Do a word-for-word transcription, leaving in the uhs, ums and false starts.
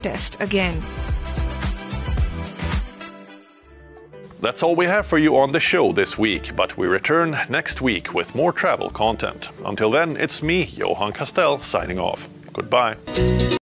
test again. That's all we have for you on the show this week, but we return next week with more travel content. Until then, it's me, Johan Castell, signing off. Goodbye.